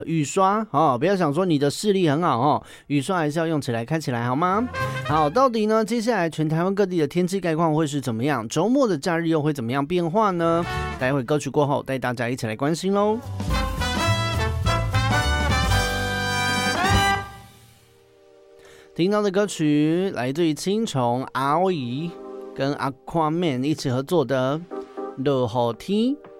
雨刷哦，不要想说你的视力很好哦，雨刷还是要用起来、开起来好吗？好，到底呢，接下来全台湾各地的天气概况会是怎么样？周末的假日又会怎么样变化呢？待会歌曲过后，带大家一起来关心喽。听到的歌曲来自于青虫、阿姨跟 Aquaman 一起合作的《落雨天》。